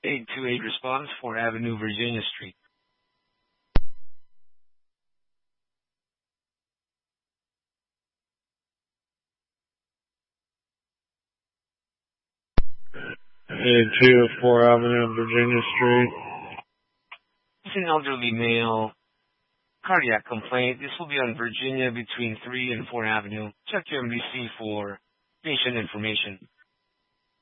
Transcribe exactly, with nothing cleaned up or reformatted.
eight two eight response, fourth Avenue, Virginia Street. eight two, fourth Avenue, Virginia Street. It's an elderly male. Cardiac complaint. This will be on Virginia between three and fourth Avenue. Check your M D C for patient information.